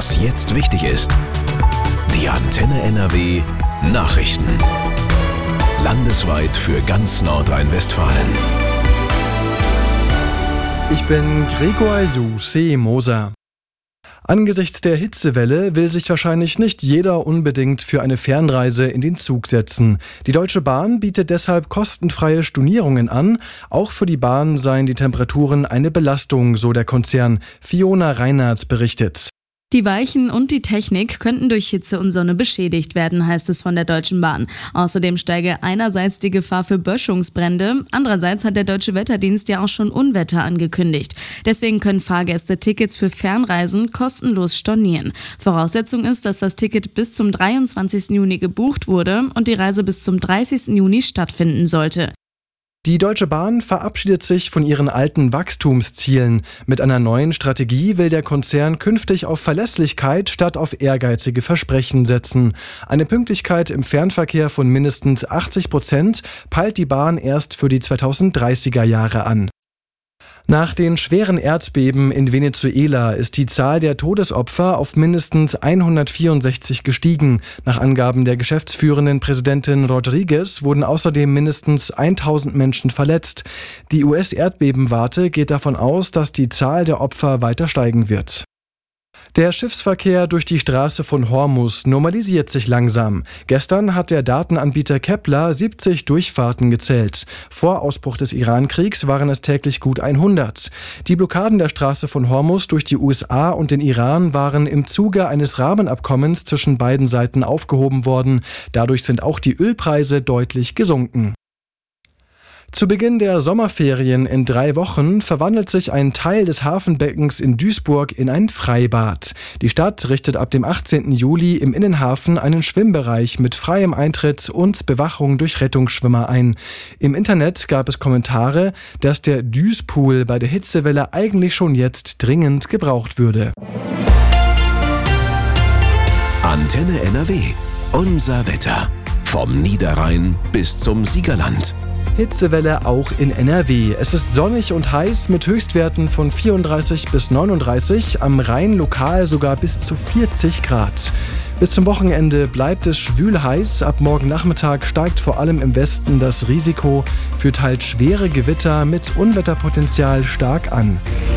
Was jetzt wichtig ist. Die Antenne NRW Nachrichten. Landesweit für ganz Nordrhein-Westfalen. Ich bin Gregor Moser. Angesichts der Hitzewelle will sich wahrscheinlich nicht jeder unbedingt für eine Fernreise in den Zug setzen. Die Deutsche Bahn bietet deshalb kostenfreie Stornierungen an. Auch für die Bahn seien die Temperaturen eine Belastung, so der Konzern. Fiona Reinhardt berichtet. Die Weichen und die Technik könnten durch Hitze und Sonne beschädigt werden, heißt es von der Deutschen Bahn. Außerdem steige einerseits die Gefahr für Böschungsbrände, andererseits hat der Deutsche Wetterdienst ja auch schon Unwetter angekündigt. Deswegen können Fahrgäste Tickets für Fernreisen kostenlos stornieren. Voraussetzung ist, dass das Ticket bis zum 23. Juni gebucht wurde und die Reise bis zum 30. Juni stattfinden sollte. Die Deutsche Bahn verabschiedet sich von ihren alten Wachstumszielen. Mit einer neuen Strategie will der Konzern künftig auf Verlässlichkeit statt auf ehrgeizige Versprechen setzen. Eine Pünktlichkeit im Fernverkehr von mindestens 80% peilt die Bahn erst für die 2030er Jahre an. Nach den schweren Erdbeben in Venezuela ist die Zahl der Todesopfer auf mindestens 164 gestiegen. Nach Angaben der geschäftsführenden Präsidentin Rodriguez wurden außerdem mindestens 1000 Menschen verletzt. Die US-Erdbebenwarte geht davon aus, dass die Zahl der Opfer weiter steigen wird. Der Schiffsverkehr durch die Straße von Hormuz normalisiert sich langsam. Gestern hat der Datenanbieter Kepler 70 Durchfahrten gezählt. Vor Ausbruch des Iran-Kriegs waren es täglich gut 100. Die Blockaden der Straße von Hormuz durch die USA und den Iran waren im Zuge eines Rahmenabkommens zwischen beiden Seiten aufgehoben worden. Dadurch sind auch die Ölpreise deutlich gesunken. Zu Beginn der Sommerferien in 3 Wochen verwandelt sich ein Teil des Hafenbeckens in Duisburg in ein Freibad. Die Stadt richtet ab dem 18. Juli im Innenhafen einen Schwimmbereich mit freiem Eintritt und Bewachung durch Rettungsschwimmer ein. Im Internet gab es Kommentare, dass der Duispool bei der Hitzewelle eigentlich schon jetzt dringend gebraucht würde. Antenne NRW. Unser Wetter. Vom Niederrhein bis zum Siegerland. Hitzewelle auch in NRW. Es ist sonnig und heiß mit Höchstwerten von 34 bis 39, am Rhein lokal sogar bis zu 40 Grad. Bis zum Wochenende bleibt es schwül heiß. Ab morgen Nachmittag steigt vor allem im Westen das Risiko für teils schwere Gewitter mit Unwetterpotenzial stark an.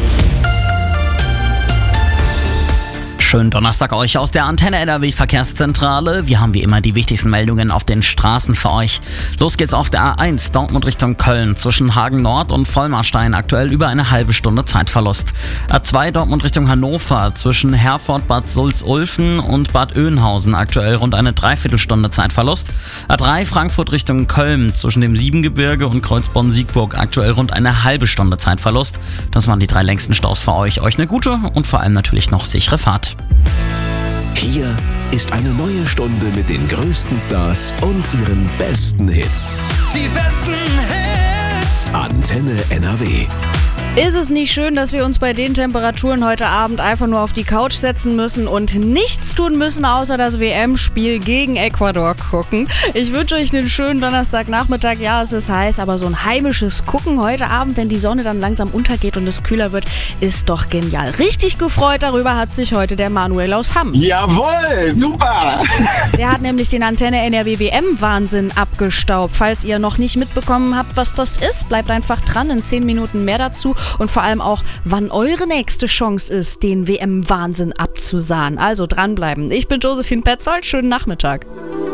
Schönen Donnerstag euch aus der Antenne NRW Verkehrszentrale. Wir haben wie immer die wichtigsten Meldungen auf den Straßen für euch. Los geht's auf der A1 Dortmund Richtung Köln zwischen Hagen Nord und Vollmarstein aktuell über eine halbe Stunde Zeitverlust. A2 Dortmund Richtung Hannover zwischen Herford, Bad Sulz-Ulfen und Bad Oeynhausen aktuell rund eine Dreiviertelstunde Zeitverlust. A3 Frankfurt Richtung Köln zwischen dem Siebengebirge und Kreuzbronn-Siegburg aktuell rund eine halbe Stunde Zeitverlust. Das waren die 3 längsten Staus für euch. Euch eine gute und vor allem natürlich noch sichere Fahrt. Hier ist eine neue Stunde mit den größten Stars und ihren besten Hits. Die besten Hits! Antenne NRW. Ist es nicht schön, dass wir uns bei den Temperaturen heute Abend einfach nur auf die Couch setzen müssen und nichts tun müssen, außer das WM-Spiel gegen Ecuador gucken? Ich wünsche euch einen schönen Donnerstagnachmittag. Ja, es ist heiß, aber so ein heimisches Gucken heute Abend, wenn die Sonne dann langsam untergeht und es kühler wird, ist doch genial. Richtig gefreut darüber hat sich heute der Manuel aus Hamm. Jawohl, super! Der hat nämlich den Antenne NRW WM-Wahnsinn abgestaubt. Falls ihr noch nicht mitbekommen habt, was das ist, bleibt einfach dran, in 10 Minuten mehr dazu. Und vor allem auch, wann eure nächste Chance ist, den WM-Wahnsinn abzusahnen. Also dranbleiben. Ich bin Josephine Petzold. Schönen Nachmittag.